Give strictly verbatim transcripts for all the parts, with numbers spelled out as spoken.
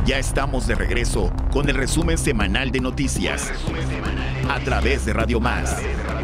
Ya estamos de regreso con el resumen semanal de noticias a través de Radio Más.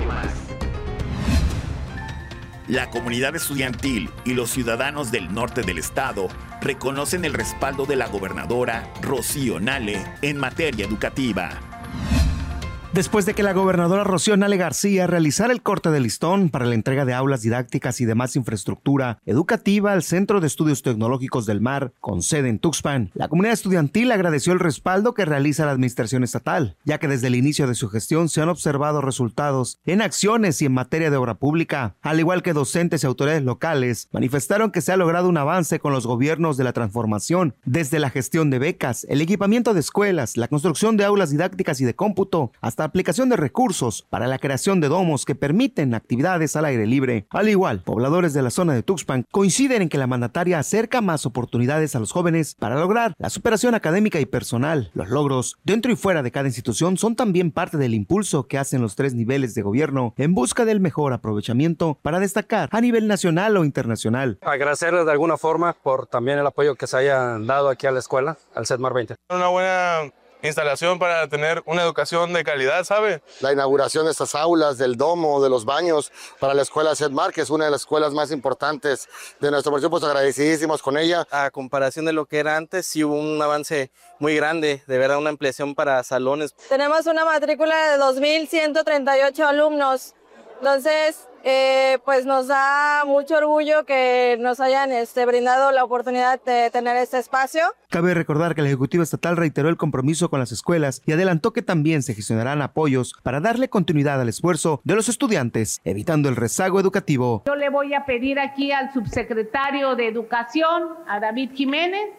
La comunidad estudiantil y los ciudadanos del norte del estado reconocen el respaldo de la gobernadora Rocío Nale en materia educativa. Después de que la gobernadora Rocío Nale García realizara el corte de listón para la entrega de aulas didácticas y demás infraestructura educativa al Centro de Estudios Tecnológicos del Mar, con sede en Tuxpan, la comunidad estudiantil agradeció el respaldo que realiza la administración estatal, ya que desde el inicio de su gestión se han observado resultados en acciones y en materia de obra pública. Al igual que docentes y autoridades locales, manifestaron que se ha logrado un avance con los gobiernos de la transformación, desde la gestión de becas, el equipamiento de escuelas, la construcción de aulas didácticas y de cómputo, hasta aplicación de recursos para la creación de domos que permiten actividades al aire libre. Al igual, pobladores de la zona de Tuxpan coinciden en que la mandataria acerca más oportunidades a los jóvenes para lograr la superación académica y personal. Los logros dentro y fuera de cada institución son también parte del impulso que hacen los tres niveles de gobierno en busca del mejor aprovechamiento para destacar a nivel nacional o internacional. Agradecerles de alguna forma por también el apoyo que se hayan dado aquí a la escuela, al CEDMAR veinte. Una buena instalación para tener una educación de calidad, ¿sabe? La inauguración de estas aulas, del domo, de los baños para la escuela CEDMAR, que es una de las escuelas más importantes de nuestro municipio, pues agradecidísimos con ella. A comparación de lo que era antes, sí hubo un avance muy grande, de verdad una ampliación para salones. Tenemos una matrícula de dos mil ciento treinta y ocho alumnos, entonces eh, pues nos da mucho orgullo que nos hayan este, brindado la oportunidad de tener este espacio. Cabe recordar que el Ejecutivo Estatal reiteró el compromiso con las escuelas y adelantó que también se gestionarán apoyos para darle continuidad al esfuerzo de los estudiantes, evitando el rezago educativo. Yo le voy a pedir aquí al subsecretario de Educación, a David Jiménez,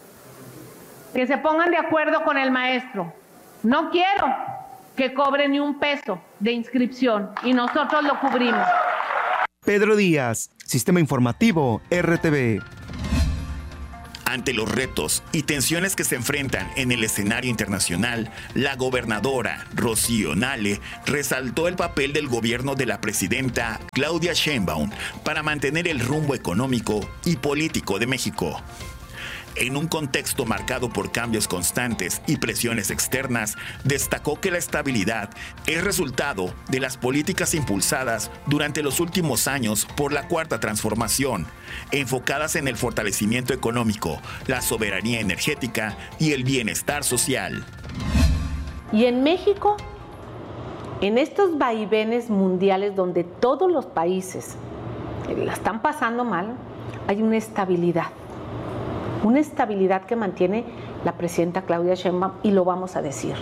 que se pongan de acuerdo con el maestro. No quiero que cobre ni un peso de inscripción y nosotros lo cubrimos. Pedro Díaz, Sistema Informativo R T V. Ante los retos y tensiones que se enfrentan en el escenario internacional, la gobernadora Rocío Nale resaltó el papel del gobierno de la presidenta Claudia Sheinbaum para mantener el rumbo económico y político de México. En un contexto marcado por cambios constantes y presiones externas, destacó que la estabilidad es resultado de las políticas impulsadas durante los últimos años por la Cuarta Transformación, enfocadas en el fortalecimiento económico, la soberanía energética y el bienestar social. Y en México, en estos vaivenes mundiales donde todos los países la están pasando mal, hay una estabilidad. Una estabilidad que mantiene la presidenta Claudia Sheinbaum, y lo vamos a decir.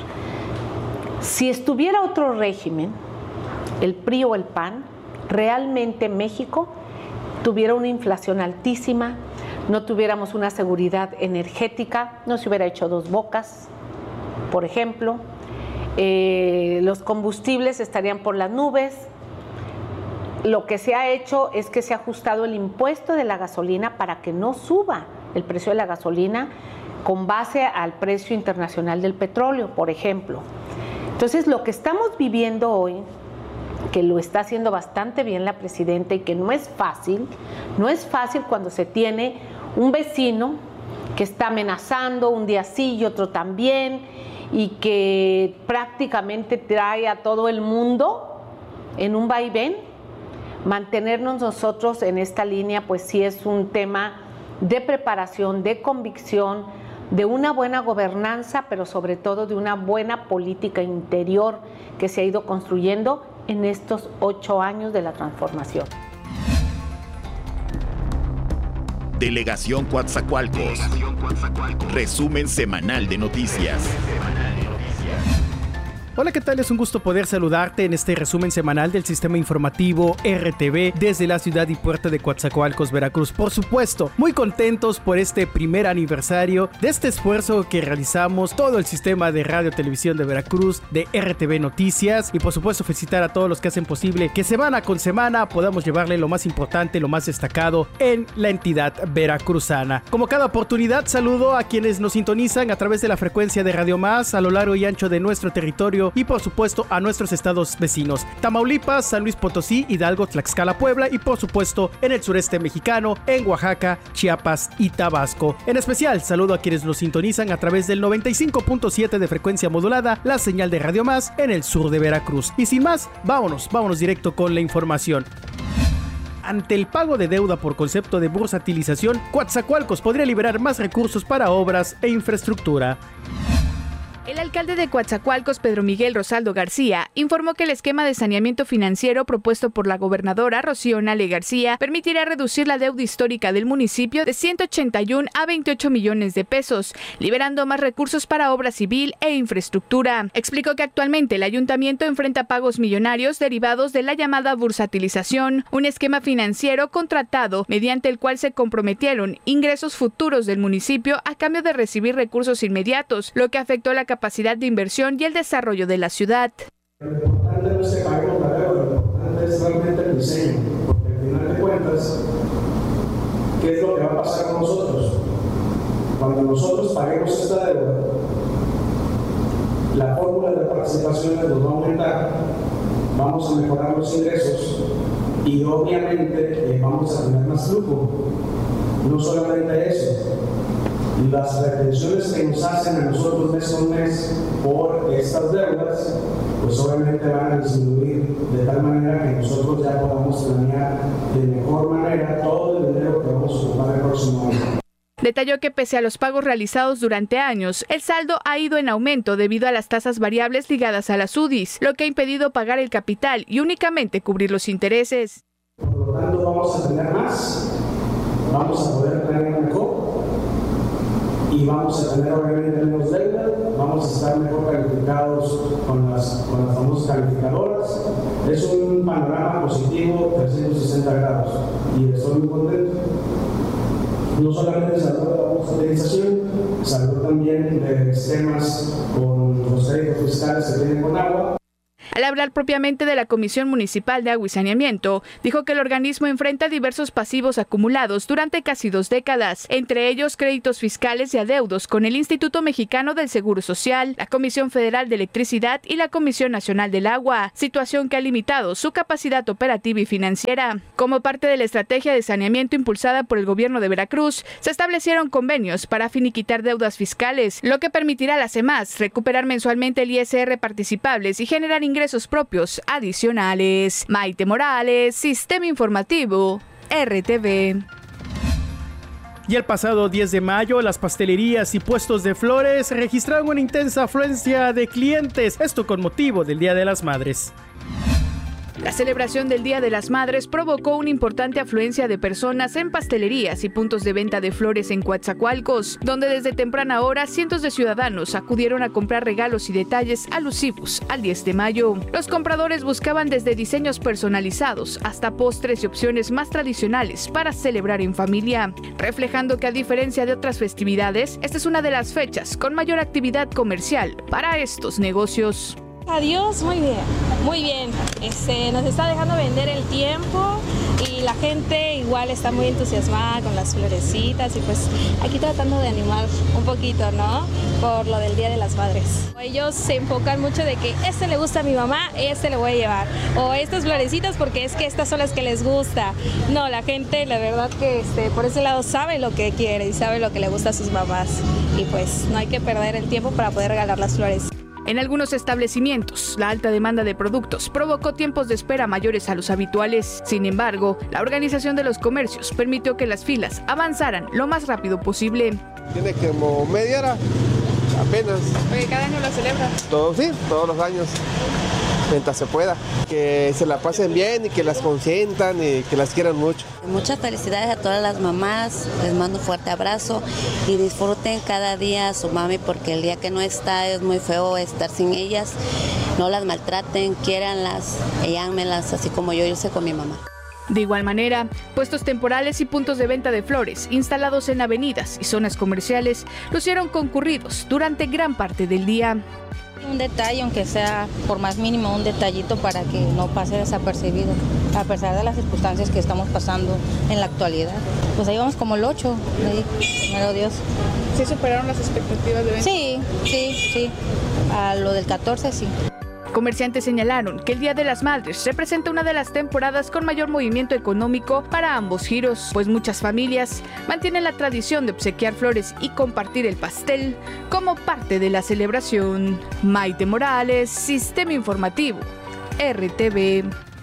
Si estuviera otro régimen, el P R I o el P A N, realmente México tuviera una inflación altísima, no tuviéramos una seguridad energética, no se hubiera hecho Dos Bocas, por ejemplo, eh, los combustibles estarían por las nubes. Lo que se ha hecho es que se ha ajustado el impuesto de la gasolina para que no suba el precio de la gasolina con base al precio internacional del petróleo, por ejemplo. Entonces, lo que estamos viviendo hoy, que lo está haciendo bastante bien la presidenta y que no es fácil, no es fácil cuando se tiene un vecino que está amenazando un día sí y otro también, y que prácticamente trae a todo el mundo en un vaivén. Mantenernos nosotros en esta línea, pues sí es un tema de preparación, de convicción, de una buena gobernanza, pero sobre todo de una buena política interior que se ha ido construyendo en estos ocho años de la transformación. Delegación Coatzacoalcos. Resumen semanal de noticias. Hola, ¿qué tal? Es un gusto poder saludarte en este resumen semanal del Sistema Informativo R T V desde la ciudad y puerto de Coatzacoalcos, Veracruz. Por supuesto, muy contentos por este primer aniversario de este esfuerzo que realizamos todo el sistema de radio televisión de Veracruz, de R T V Noticias, y por supuesto felicitar a todos los que hacen posible que semana con semana podamos llevarle lo más importante, lo más destacado en la entidad veracruzana. Como cada oportunidad, saludo a quienes nos sintonizan a través de la frecuencia de Radio Más a lo largo y ancho de nuestro territorio Guerrero y por supuesto a nuestros estados vecinos, Tamaulipas, San Luis Potosí, Hidalgo, Tlaxcala, Puebla y por supuesto en el sureste mexicano, en Oaxaca, Chiapas y Tabasco. En especial, saludo a quienes nos sintonizan a través del noventa y cinco punto siete de frecuencia modulada, la señal de Radio Más en el sur de Veracruz. Y sin más, vámonos, vámonos directo con la información. Ante el pago de deuda por concepto de bursatilización, Coatzacoalcos podría liberar más recursos para obras e infraestructura. El alcalde de Coatzacoalcos, Pedro Miguel Rosaldo García, informó que el esquema de saneamiento financiero propuesto por la gobernadora Rocío Nale García permitirá reducir la deuda histórica del municipio de ciento ochenta y uno a veintiocho millones de pesos, liberando más recursos para obra civil e infraestructura. Explicó que actualmente el ayuntamiento enfrenta pagos millonarios derivados de la llamada bursatilización, un esquema financiero contratado mediante el cual se comprometieron ingresos futuros del municipio a cambio de recibir recursos inmediatos, lo que afectó la capacidad capacidad de inversión y el desarrollo de la ciudad. Lo importante no es que paguemos la deuda, lo importante es realmente el diseño, porque al final de cuentas, ¿qué es lo que va a pasar con nosotros? Cuando nosotros paguemos esta deuda, la fórmula de participaciones nos va a aumentar, vamos a mejorar los ingresos y obviamente eh, vamos a tener más flujo. No solamente eso, las retenciones que nos hacen a nosotros mes con mes por estas deudas, pues obviamente van a disminuir de tal manera que nosotros ya podamos planear de mejor manera todo el dinero que vamos a ocupar el próximo año. Detalló que pese a los pagos realizados durante años, el saldo ha ido en aumento debido a las tasas variables ligadas a las U D Is, lo que ha impedido pagar el capital y únicamente cubrir los intereses. Por lo tanto, vamos a tener más, vamos a poder planear mejor y vamos a tener obviamente menos deuda, vamos a estar mejor calificados con las, con las famosas calificadoras. Es un panorama positivo trescientos sesenta grados y estoy muy contento. No solamente se habló de la bursatilización, se habló también de esquemas con los créditos fiscales que tienen con agua. Al hablar propiamente de la Comisión Municipal de Agua y Saneamiento, dijo que el organismo enfrenta diversos pasivos acumulados durante casi dos décadas, entre ellos créditos fiscales y adeudos con el Instituto Mexicano del Seguro Social, la Comisión Federal de Electricidad y la Comisión Nacional del Agua, situación que ha limitado su capacidad operativa y financiera. Como parte de la estrategia de saneamiento impulsada por el gobierno de Veracruz, se establecieron convenios para finiquitar deudas fiscales, lo que permitirá a la CEMAS recuperar mensualmente el I S R participables y generar ingresos ingresos propios adicionales. Maite Morales, Sistema Informativo, R T V. Y el pasado diez de mayo, las pastelerías y puestos de flores registraron una intensa afluencia de clientes, esto con motivo del Día de las Madres. La celebración del Día de las Madres provocó una importante afluencia de personas en pastelerías y puntos de venta de flores en Coatzacoalcos, donde desde temprana hora cientos de ciudadanos acudieron a comprar regalos y detalles alusivos al diez de mayo. Los compradores buscaban desde diseños personalizados hasta postres y opciones más tradicionales para celebrar en familia, reflejando que a diferencia de otras festividades, esta es una de las fechas con mayor actividad comercial para estos negocios. Adiós, muy bien, muy bien. Este, nos está dejando vender el tiempo y la gente igual está muy entusiasmada con las florecitas y pues aquí tratando de animar un poquito, ¿no? Por lo del Día de las Madres. Ellos se enfocan mucho de que este le gusta a mi mamá, este le voy a llevar. O estas florecitas porque es que estas son las que les gusta. No, la gente la verdad que este, por ese lado sabe lo que quiere y sabe lo que le gusta a sus mamás. Y pues no hay que perder el tiempo para poder regalar las flores. En algunos establecimientos, la alta demanda de productos provocó tiempos de espera mayores a los habituales. Sin embargo, la organización de los comercios permitió que las filas avanzaran lo más rápido posible. Tiene como media hora, apenas. Oye, ¿cada año la celebra? Todos, sí, todos los años, mientras se pueda. Que se la pasen bien y que las consientan y que las quieran mucho. Muchas felicidades a todas las mamás, les mando un fuerte abrazo y disfruten cada día a su mami porque el día que no está es muy feo estar sin ellas. No las maltraten, quiéranlas y ámenlas así como yo hice con mi mamá. De igual manera, puestos temporales y puntos de venta de flores instalados en avenidas y zonas comerciales lucieron concurridos durante gran parte del día. Un detalle, aunque sea por más mínimo, un detallito para que no pase desapercibido, a pesar de las circunstancias que estamos pasando en la actualidad. Pues ahí vamos como el ocho, ahí, primero Dios. ¿Sí superaron las expectativas de venta? Sí, sí, sí. A lo del catorce, sí. Comerciantes señalaron que el Día de las Madres representa una de las temporadas con mayor movimiento económico para ambos giros, pues muchas familias mantienen la tradición de obsequiar flores y compartir el pastel como parte de la celebración. Maite Morales, Sistema Informativo, R T V.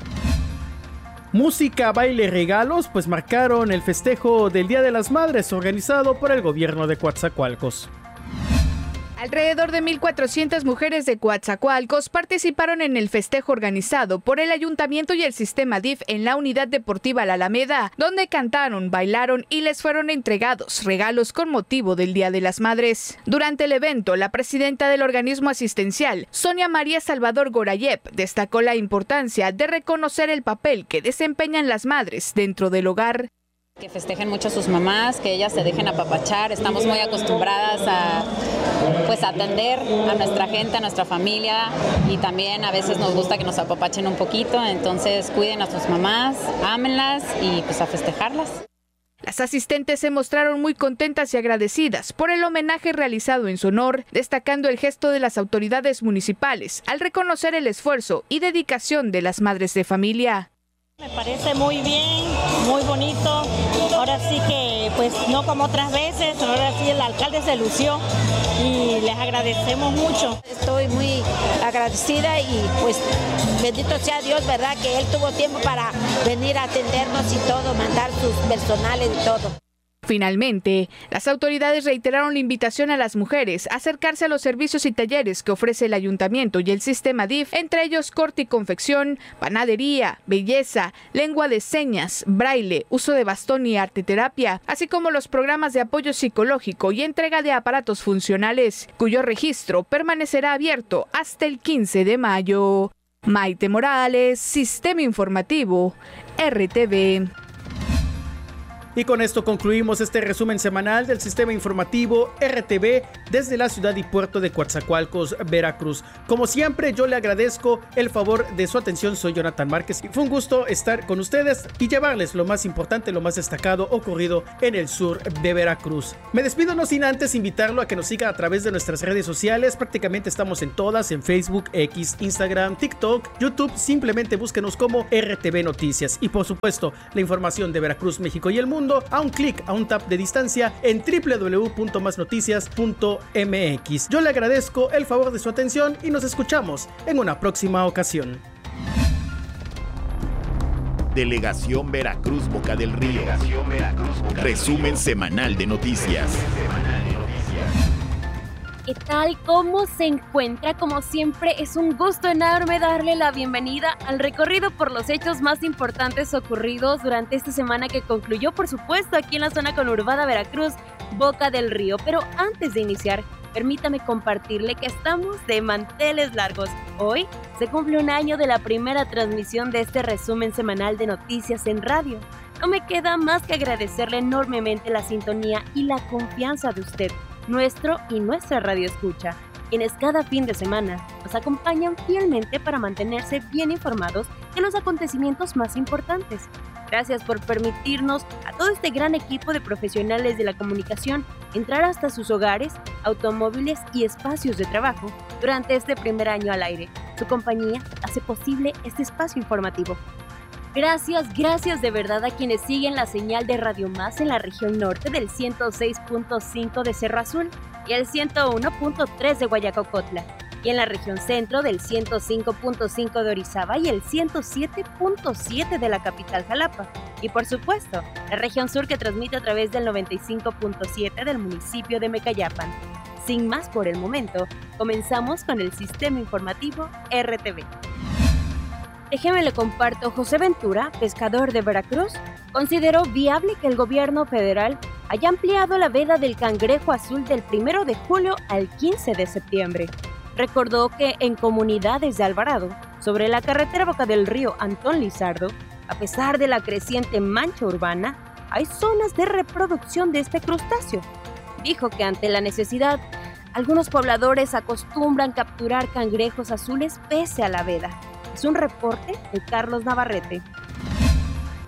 Música, baile, regalos, pues marcaron el festejo del Día de las Madres organizado por el gobierno de Coatzacoalcos. Alrededor de mil cuatrocientas mujeres de Coatzacoalcos participaron en el festejo organizado por el Ayuntamiento y el Sistema D I F en la Unidad Deportiva La Alameda, donde cantaron, bailaron y les fueron entregados regalos con motivo del Día de las Madres. Durante el evento, la presidenta del organismo asistencial, Sonia María Salvador Gorayep, destacó la importancia de reconocer el papel que desempeñan las madres dentro del hogar. Que festejen mucho a sus mamás, que ellas se dejen apapachar. Estamos muy acostumbradas a pues atender a nuestra gente, a nuestra familia, y también a veces nos gusta que nos apapachen un poquito. Entonces cuiden a sus mamás, ámenlas y pues a festejarlas. Las asistentes se mostraron muy contentas y agradecidas por el homenaje realizado en su honor, destacando el gesto de las autoridades municipales al reconocer el esfuerzo y dedicación de las madres de familia. Me parece muy bien, muy bonito. Ahora sí que, pues no como otras veces, ahora sí el alcalde se lució y les agradecemos mucho. Estoy muy agradecida y pues bendito sea Dios, ¿verdad? Que él tuvo tiempo para venir a atendernos y todo, mandar sus personales y todo. Finalmente, las autoridades reiteraron la invitación a las mujeres a acercarse a los servicios y talleres que ofrece el Ayuntamiento y el Sistema D I F, entre ellos corte y confección, panadería, belleza, lengua de señas, braille, uso de bastón y arteterapia, así como los programas de apoyo psicológico y entrega de aparatos funcionales, cuyo registro permanecerá abierto hasta el quince de mayo. Maite Morales, Sistema Informativo, R T V. Y con esto concluimos este resumen semanal del Sistema Informativo R T V desde la ciudad y puerto de Coatzacoalcos, Veracruz. Como siempre, yo le agradezco el favor de su atención. Soy Jonathan Márquez y fue un gusto estar con ustedes y llevarles lo más importante, lo más destacado ocurrido en el sur de Veracruz. Me despido no sin antes invitarlo a que nos siga a través de nuestras redes sociales. Prácticamente estamos en todas, en Facebook, X, Instagram, TikTok, YouTube. Simplemente búsquenos como R T V Noticias. Y por supuesto, la información de Veracruz, México y el mundo a un clic, a un tap de distancia en doble u doble u doble u punto más noticias punto m x. Yo le agradezco el favor de su atención y nos escuchamos en una próxima ocasión. Delegación Veracruz Boca del Río. Resumen semanal de noticias. ¿Qué tal? ¿Cómo se encuentra? Como siempre, es un gusto enorme darle la bienvenida al recorrido por los hechos más importantes ocurridos durante esta semana que concluyó, por supuesto, aquí en la zona conurbada Veracruz, Boca del Río. Pero antes de iniciar, permítame compartirle que estamos de manteles largos. Hoy se cumple un año de la primera transmisión de este resumen semanal de noticias en radio. No me queda más que agradecerle enormemente la sintonía y la confianza de usted, nuestro y nuestra radio escucha, quienes cada fin de semana nos acompañan fielmente para mantenerse bien informados de los acontecimientos más importantes. Gracias por permitirnos a todo este gran equipo de profesionales de la comunicación entrar hasta sus hogares, automóviles y espacios de trabajo durante este primer año al aire. Su compañía hace posible este espacio informativo. Gracias, gracias de verdad a quienes siguen la señal de Radio Más en la región norte del ciento seis punto cinco de Cerro Azul y el ciento uno punto tres de Guayacocotla, y en la región centro del ciento cinco punto cinco de Orizaba y el ciento siete punto siete de la capital Jalapa, y por supuesto, la región sur que transmite a través del noventa y cinco punto siete del municipio de Mecayapan. Sin más por el momento, comenzamos con el Sistema Informativo R T V. Déjeme le comparto, José Ventura, pescador de Veracruz, consideró viable que el gobierno federal haya ampliado la veda del cangrejo azul del primero de julio al quince de septiembre. Recordó que en comunidades de Alvarado, sobre la carretera Boca del Río Antón Lizardo, a pesar de la creciente mancha urbana, hay zonas de reproducción de este crustáceo. Dijo que ante la necesidad, algunos pobladores acostumbran capturar cangrejos azules pese a la veda. Es un reporte de Carlos Navarrete.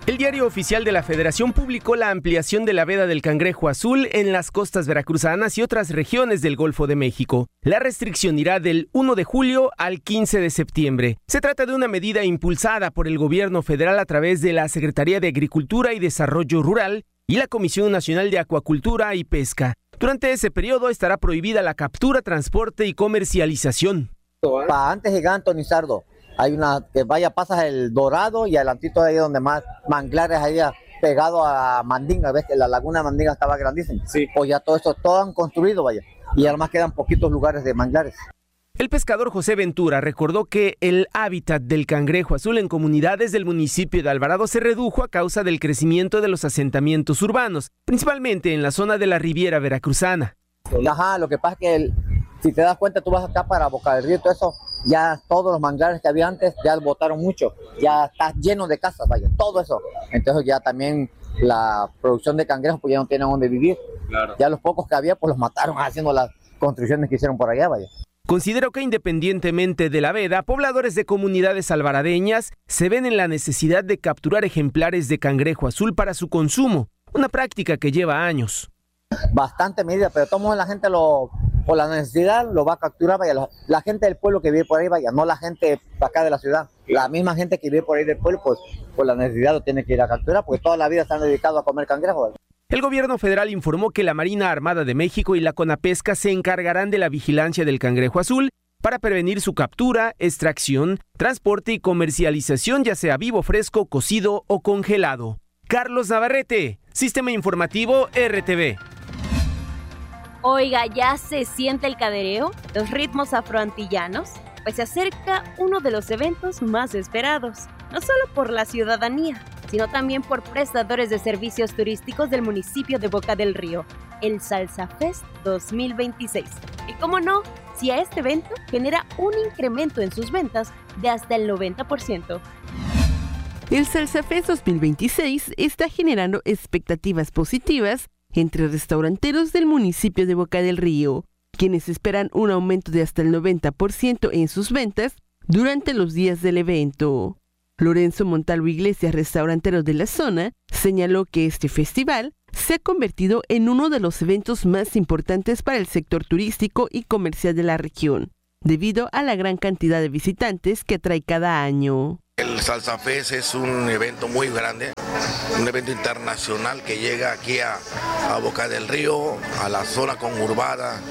El Diario Oficial de la Federación publicó la ampliación de la veda del cangrejo azul en las costas veracruzanas y otras regiones del Golfo de México. La restricción irá del primero de julio al quince de septiembre. Se trata de una medida impulsada por el gobierno federal a través de la Secretaría de Agricultura y Desarrollo Rural y la Comisión Nacional de Acuacultura y Pesca. Durante ese periodo estará prohibida la captura, transporte y comercialización. Para antes llegar a Antonizardo, hay una que vaya, pasas el Dorado y adelantito de ahí donde más manglares ahí pegado a Mandinga, ves que la laguna de Mandinga estaba grandísima. Sí. Pues ya todo eso, todo han construido, vaya, y además quedan poquitos lugares de manglares. El pescador José Ventura recordó que el hábitat del cangrejo azul en comunidades del municipio de Alvarado se redujo a causa del crecimiento de los asentamientos urbanos, principalmente en la zona de la Riviera Veracruzana. Ajá, lo que pasa es que el, si te das cuenta, tú vas acá para Boca del Río y todo eso, ya todos los manglares que había antes ya botaron mucho, ya está lleno de casas, vaya, todo eso. Entonces ya también la producción de cangrejos pues ya no tienen dónde vivir. Claro. Ya los pocos que había pues los mataron haciendo las construcciones que hicieron por allá, vaya. Considero que independientemente de la veda, pobladores de comunidades alvaradeñas se ven en la necesidad de capturar ejemplares de cangrejo azul para su consumo, una práctica que lleva años. Bastante medida, pero todo la gente lo, por la necesidad lo va a capturar, vaya, la, la gente del pueblo que vive por ahí, vaya, no la gente acá de la ciudad, la misma gente que vive por ahí del pueblo, pues por la necesidad lo tiene que ir a capturar, porque toda la vida se han dedicado a comer cangrejo, vaya. El gobierno federal informó que la Marina Armada de México y la Conapesca se encargarán de la vigilancia del cangrejo azul para prevenir su captura, extracción, transporte y comercialización, ya sea vivo, fresco, cocido o congelado. Carlos Navarrete, Sistema Informativo R T V. Oiga, ¿ya se siente el cadereo? ¿Los ritmos afroantillanos? Pues se acerca uno de los eventos más esperados, no solo por la ciudadanía, sino también por prestadores de servicios turísticos del municipio de Boca del Río, el Salsa Fest dos mil veintiséis. Y cómo no, si a este evento genera un incremento en sus ventas de hasta el noventa por ciento. El Salsa Fest dos mil veintiséis está generando expectativas positivas entre restauranteros del municipio de Boca del Río, quienes esperan un aumento de hasta el noventa por ciento en sus ventas durante los días del evento. Lorenzo Montalvo Iglesias, restaurantero de la zona, señaló que este festival se ha convertido en uno de los eventos más importantes para el sector turístico y comercial de la región, debido a la gran cantidad de visitantes que atrae cada año. El Salsa Fest es un evento muy grande, un evento internacional que llega aquí a, a Boca del Río, a la zona conurbada,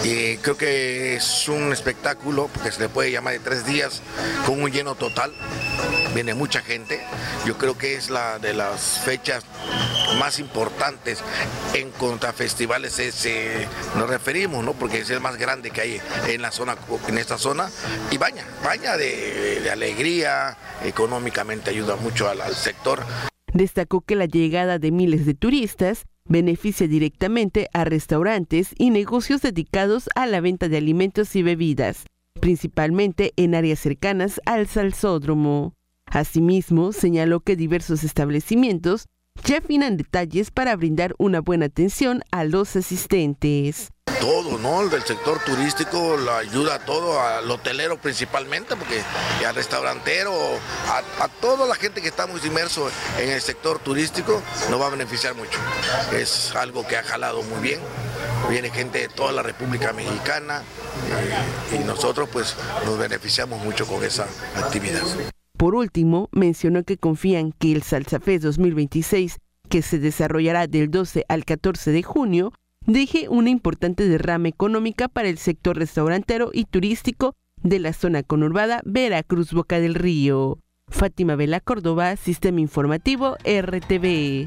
y creo que es un espectáculo porque se le puede llamar de tres días con un lleno total. Viene mucha gente, yo creo que es la de las fechas más importantes en cuanto a festivales ese, nos referimos, ¿no? Porque es el más grande que hay en la zona, en esta zona, y baña, baña de, de alegría, económicamente ayuda mucho al, al sector. Destacó que la llegada de miles de turistas beneficia directamente a restaurantes y negocios dedicados a la venta de alimentos y bebidas, principalmente en áreas cercanas al salsódromo. Asimismo, señaló que diversos establecimientos ya afinan detalles para brindar una buena atención a los asistentes. Todo, ¿no? El del sector turístico lo ayuda a todo, al hotelero principalmente, porque al restaurantero, a, a toda la gente que estamos inmersos en el sector turístico nos va a beneficiar mucho. Es algo que ha jalado muy bien. Viene gente de toda la República Mexicana eh, y nosotros pues nos beneficiamos mucho con esa actividad. Por último, mencionó que confían que el Salsa Fest dos mil veintiséis, que se desarrollará del doce al catorce de junio, deje una importante derrama económica para el sector restaurantero y turístico de la zona conurbada Veracruz Boca del Río. Fátima Vela Córdoba, Sistema Informativo R T V.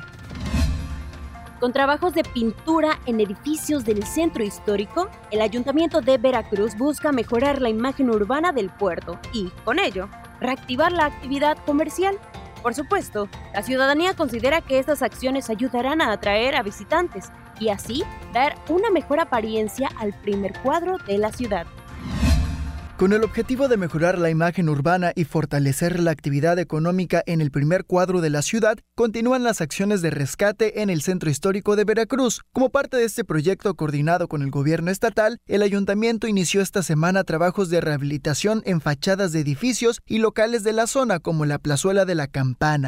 Con trabajos de pintura en edificios del centro histórico, el Ayuntamiento de Veracruz busca mejorar la imagen urbana del puerto y, con ello, reactivar la actividad comercial. Por supuesto, la ciudadanía considera que estas acciones ayudarán a atraer a visitantes y así dar una mejor apariencia al primer cuadro de la ciudad. Con el objetivo de mejorar la imagen urbana y fortalecer la actividad económica en el primer cuadro de la ciudad, continúan las acciones de rescate en el centro histórico de Veracruz. Como parte de este proyecto coordinado con el gobierno estatal, el ayuntamiento inició esta semana trabajos de rehabilitación en fachadas de edificios y locales de la zona, como la Plazuela de la Campana.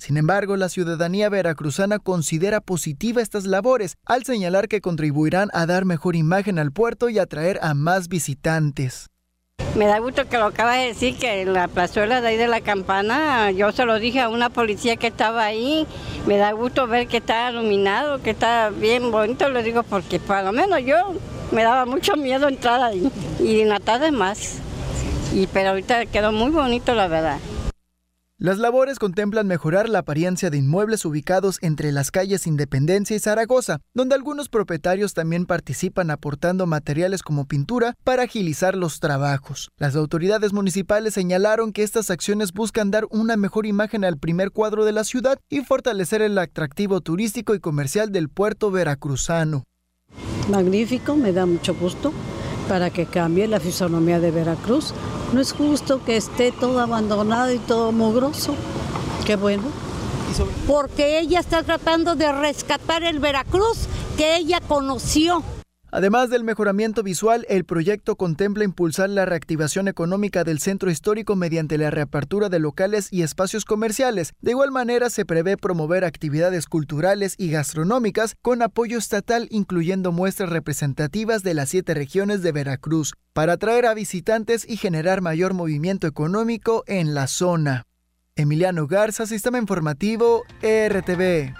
Sin embargo, la ciudadanía veracruzana considera positiva estas labores, al señalar que contribuirán a dar mejor imagen al puerto y atraer a más visitantes. Me da gusto que lo acaba de decir, que en la plazuela de ahí de la Campana, yo se lo dije a una policía que estaba ahí, me da gusto ver que está iluminado, que está bien bonito, le digo, porque por lo menos yo me daba mucho miedo entrar ahí, y en la tarde más, y, pero ahorita quedó muy bonito, la verdad. Las labores contemplan mejorar la apariencia de inmuebles ubicados entre las calles Independencia y Zaragoza, donde algunos propietarios también participan aportando materiales como pintura para agilizar los trabajos. Las autoridades municipales señalaron que estas acciones buscan dar una mejor imagen al primer cuadro de la ciudad y fortalecer el atractivo turístico y comercial del puerto veracruzano. Magnífico, me da mucho gusto para que cambie la fisonomía de Veracruz. No es justo que esté todo abandonado y todo mugroso. Qué bueno. Porque ella está tratando de rescatar el Veracruz que ella conoció. Además del mejoramiento visual, el proyecto contempla impulsar la reactivación económica del centro histórico mediante la reapertura de locales y espacios comerciales. De igual manera, se prevé promover actividades culturales y gastronómicas con apoyo estatal, incluyendo muestras representativas de las siete regiones de Veracruz, para atraer a visitantes y generar mayor movimiento económico en la zona. Emiliano Garza, Sistema Informativo, R T V.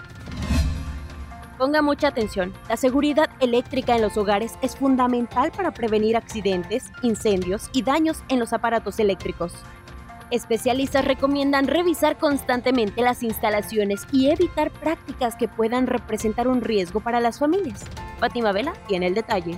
Ponga mucha atención, la seguridad eléctrica en los hogares es fundamental para prevenir accidentes, incendios y daños en los aparatos eléctricos. Especialistas recomiendan revisar constantemente las instalaciones y evitar prácticas que puedan representar un riesgo para las familias. Fátima Vela tiene el detalle.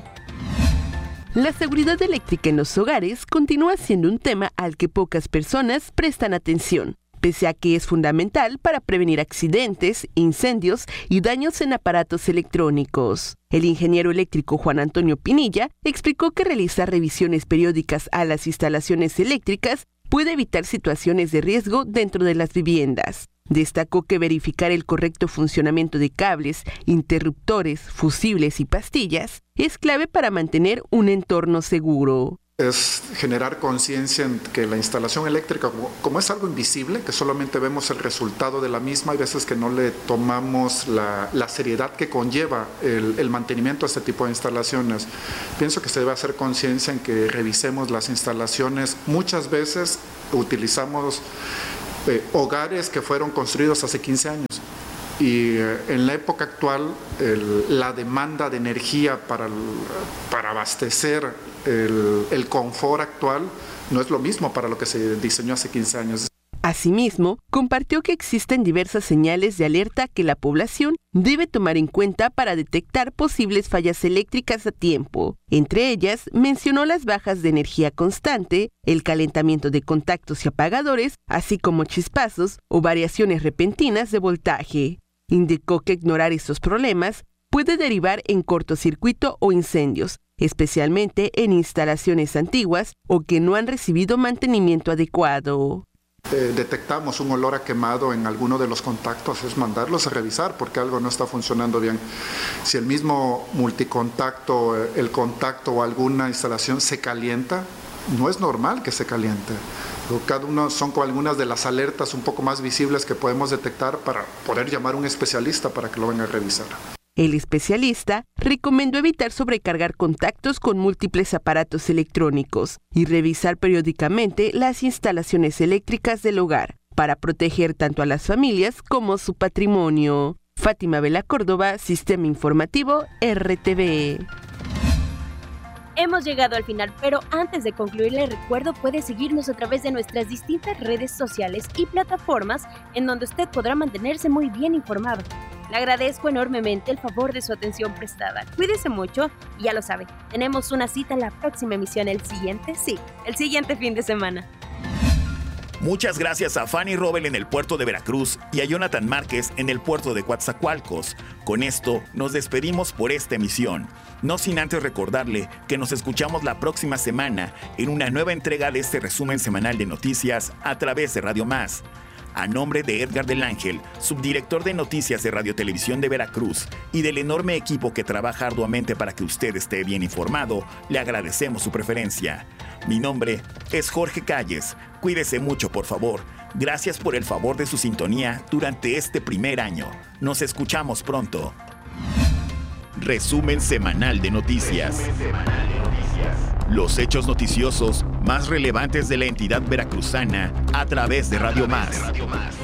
La seguridad eléctrica en los hogares continúa siendo un tema al que pocas personas prestan atención, pese a que es fundamental para prevenir accidentes, incendios y daños en aparatos electrónicos. El ingeniero eléctrico Juan Antonio Pinilla explicó que realizar revisiones periódicas a las instalaciones eléctricas puede evitar situaciones de riesgo dentro de las viviendas. Destacó que verificar el correcto funcionamiento de cables, interruptores, fusibles y pastillas es clave para mantener un entorno seguro. Es generar conciencia en que la instalación eléctrica, como, como es algo invisible, que solamente vemos el resultado de la misma, hay veces que no le tomamos la, la seriedad que conlleva el, el mantenimiento de este tipo de instalaciones. Pienso que se debe hacer conciencia en que revisemos las instalaciones. Muchas veces utilizamos eh, hogares que fueron construidos hace quince años. Y eh, en la época actual, el, la demanda de energía para, el, para abastecer el, el confort actual no es lo mismo para lo que se diseñó hace quince años. Asimismo, compartió que existen diversas señales de alerta que la población debe tomar en cuenta para detectar posibles fallas eléctricas a tiempo. Entre ellas, mencionó las bajas de energía constante, el calentamiento de contactos y apagadores, así como chispazos o variaciones repentinas de voltaje. Indicó que ignorar estos problemas puede derivar en cortocircuito o incendios, especialmente en instalaciones antiguas o que no han recibido mantenimiento adecuado. Eh, detectamos un olor a quemado en alguno de los contactos, es mandarlos a revisar porque algo no está funcionando bien. Si el mismo multicontacto, el contacto o alguna instalación se calienta, no es normal que se caliente. Cada uno son como algunas de las alertas un poco más visibles que podemos detectar para poder llamar a un especialista para que lo venga a revisar. El especialista recomendó evitar sobrecargar contactos con múltiples aparatos electrónicos y revisar periódicamente las instalaciones eléctricas del hogar para proteger tanto a las familias como su patrimonio. Fátima Vela Córdoba, Sistema Informativo, R T V. Hemos llegado al final, pero antes de concluir les recuerdo puede seguirnos a través de nuestras distintas redes sociales y plataformas en donde usted podrá mantenerse muy bien informado. Le agradezco enormemente el favor de su atención prestada. Cuídese mucho y ya lo sabe, tenemos una cita en la próxima emisión el siguiente, sí, el siguiente fin de semana. Muchas gracias a Fanny Robel en el puerto de Veracruz y a Jonathan Márquez en el puerto de Coatzacoalcos. Con esto nos despedimos por esta emisión. No sin antes recordarle que nos escuchamos la próxima semana en una nueva entrega de este resumen semanal de noticias a través de Radio Más. A nombre de Edgar del Ángel, subdirector de noticias de Radio Televisión de Veracruz, y del enorme equipo que trabaja arduamente para que usted esté bien informado, le agradecemos su preferencia. Mi nombre es Jorge Calles. Cuídese mucho, por favor. Gracias por el favor de su sintonía durante este primer año. Nos escuchamos pronto. Resumen semanal de noticias. Los hechos noticiosos más relevantes de la entidad veracruzana a través de Radio Más.